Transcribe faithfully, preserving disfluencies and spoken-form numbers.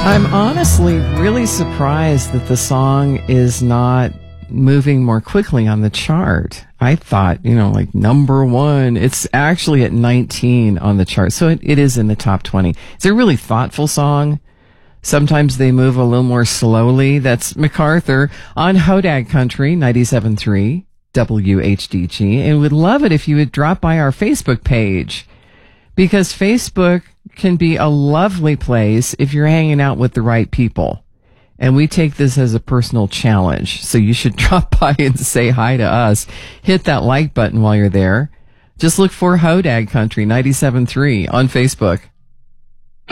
I'm honestly really surprised that the song is not moving more quickly on the chart. I thought, you know, like number one. It's actually at nineteen on the chart, so it, it is in the top twenty. It's a really thoughtful song. Sometimes they move a little more slowly. That's MacArthur on Hodag Country, ninety-seven point three W H D G. And we'd love it if you would drop by our Facebook page, because Facebook can be a lovely place if you're hanging out with the right people. And we take this as a personal challenge. So you should drop by and say hi to us. Hit that like button while you're there. Just look for Hodag Country ninety-seven point three on Facebook.